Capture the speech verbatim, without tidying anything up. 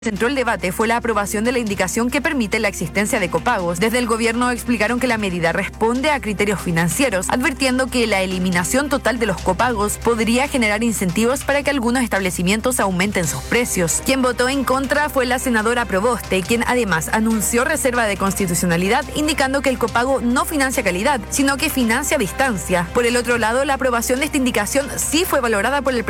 Centró el debate fue la aprobación de la indicación que permite la existencia de copagos. Desde el gobierno explicaron que la medida responde a criterios financieros, advirtiendo que la eliminación total de los copagos podría generar incentivos para que algunos establecimientos aumenten sus precios. Quien votó en contra fue la senadora Proboste, quien además anunció reserva de constitucionalidad, indicando que el copago no financia calidad, sino que financia distancia. Por el otro lado, la aprobación de esta indicación sí fue valorada por el presidente